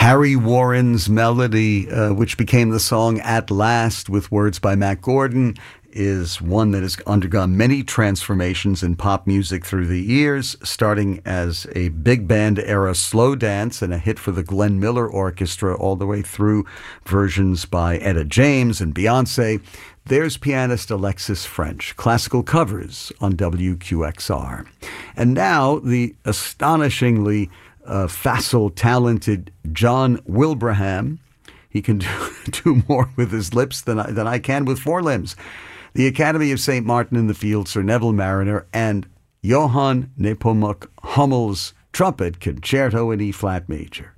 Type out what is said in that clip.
Harry Warren's melody, which became the song At Last, with words by Matt Gordon, is one that has undergone many transformations in pop music through the years, starting as a big band era slow dance and a hit for the Glenn Miller Orchestra, all the way through versions by Etta James and Beyonce. There's pianist Alexis French, classical covers on WQXR. And now the astonishingly facile, talented John Wilbraham. He can do more with his lips than I can with four limbs. The Academy of St. Martin in the Fields, Sir Neville Marriner, and Johann Nepomuk Hummel's Trumpet Concerto in E-flat major.